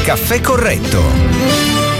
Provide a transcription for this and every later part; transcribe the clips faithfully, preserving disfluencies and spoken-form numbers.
caffè corretto.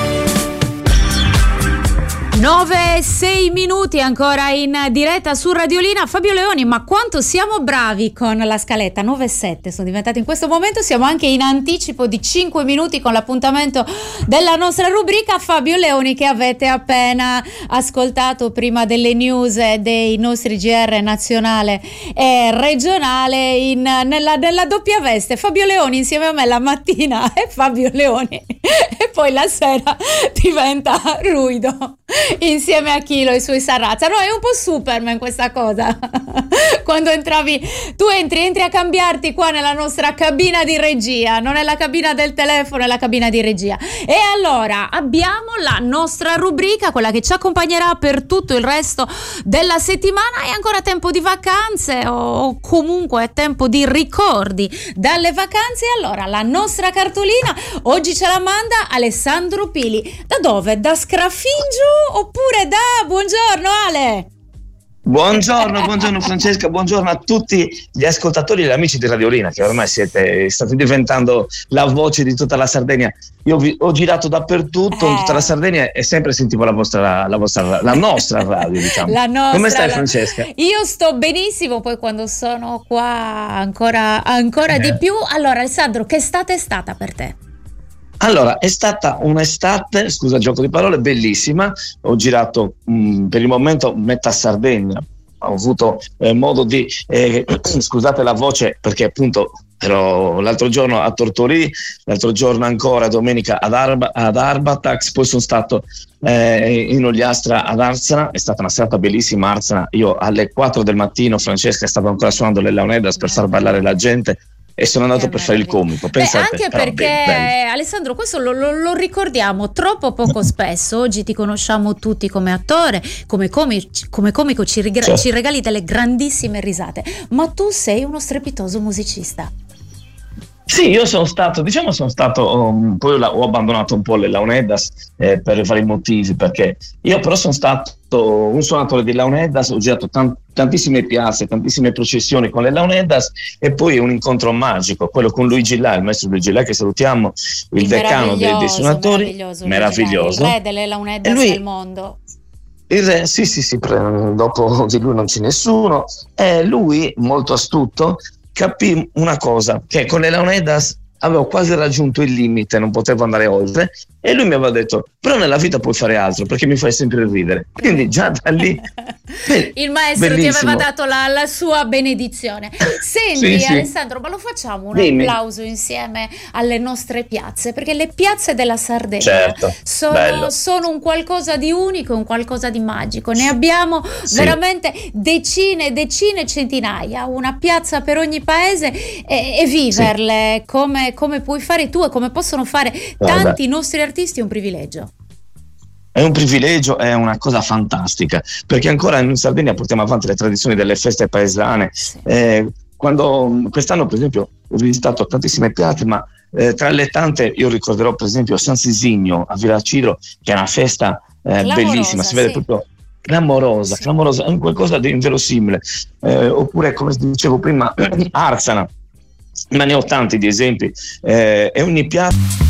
nove e sei minuti ancora in diretta su Radiolina. Fabio Leoni, ma quanto siamo bravi con la scaletta. Nove e sette sono diventati in questo momento, siamo anche in anticipo di cinque minuti con l'appuntamento della nostra rubrica. Fabio Leoni, che avete appena ascoltato prima delle news dei nostri G R nazionale e regionale in, nella, nella doppia veste. Fabio Leoni insieme a me la mattina e Fabio Leoni e poi la sera diventa Ruido insieme a Chilo e i suoi Sarrazza. No, è un po' Superman questa cosa. Quando entravi, tu entri entri a cambiarti qua nella nostra cabina di regia, non è la cabina del telefono, è la cabina di regia. E allora abbiamo la nostra rubrica, quella che ci accompagnerà per tutto il resto della settimana. È ancora tempo di vacanze o comunque è tempo di ricordi dalle vacanze. Allora la nostra cartolina oggi ce la manda Alessandro Pili. Da dove? Da Scrafingio oppure da... Buongiorno Ale! Buongiorno, buongiorno Francesca, buongiorno a tutti gli ascoltatori e gli amici di Radiolina, che ormai siete state diventando la voce di tutta la Sardegna. Io vi, ho girato dappertutto, eh. in tutta la Sardegna, e sempre sentivo la vostra, la vostra, la nostra radio, diciamo. La nostra, Come stai, la... Francesca? Io sto benissimo, poi quando sono qua ancora, ancora eh. di più. Allora Alessandro, che estate è stata per te? Allora, è stata un'estate, scusa il gioco di parole, bellissima. Ho girato mh, per il momento metà Sardegna. Ho avuto eh, modo di, eh, scusate la voce, perché appunto ero l'altro giorno a Tortorì, l'altro giorno ancora domenica ad, Arba, ad Arbatax, poi sono stato eh, in Ogliastra ad Arzana. È stata una serata bellissima. Arzana, io alle quattro del mattino, Francesca, stavo ancora suonando le Launedas per far ballare la gente, e sono andato che per fare il comico. Pensate, Beh, anche però, perché beh, Alessandro, questo lo, lo, lo ricordiamo troppo poco spesso. Oggi ti conosciamo tutti come attore, come, comic, come comico ci, rigra- certo. ci regali delle grandissime risate, ma tu sei uno strepitoso musicista. Sì, io sono stato, diciamo sono stato, um, poi ho abbandonato un po' le Launedas eh, per vari motivi, perché io però sono stato un suonatore di Launedas, ho girato tant- tantissime piazze, tantissime processioni con le Launedas, e poi un incontro magico, quello con Luigi Là, il maestro Luigi Là, che salutiamo, il, il decano dei, dei suonatori, meraviglioso, meraviglioso. Il re delle Launedas lui, del mondo. Il re, sì sì sì, dopo di lui non c'è nessuno, e lui, molto astuto, capì una cosa, che con le Launedas avevo quasi raggiunto il limite, non potevo andare oltre, e lui mi aveva detto: però nella vita puoi fare altro, perché mi fai sempre ridere. Quindi già da lì beh, il maestro bellissimo. ti aveva dato la, la sua benedizione. Senti, sì, Alessandro, sì. ma lo facciamo un Dimmi. applauso insieme alle nostre piazze, perché le piazze della Sardegna certo, sono, sono un qualcosa di unico, un qualcosa di magico. Ne abbiamo sì. veramente decine, decine, centinaia, una piazza per ogni paese, e, e viverle sì. come, come puoi fare tu e come possono fare Guarda. tanti nostri artisti è un privilegio. È un privilegio, è una cosa fantastica, perché ancora in Sardegna portiamo avanti le tradizioni delle feste paesane. Sì. Eh, quando quest'anno, per esempio, ho visitato tantissime piazze, ma eh, tra le tante io ricorderò per esempio San Sisigno a Viracciro, che è una festa eh, bellissima, si vede sì. proprio clamorosa, sì. clamorosa, è un qualcosa di inverosimile. Eh, oppure, come dicevo prima, Arzana, ma ne ho tanti di esempi, eh, e ogni piazza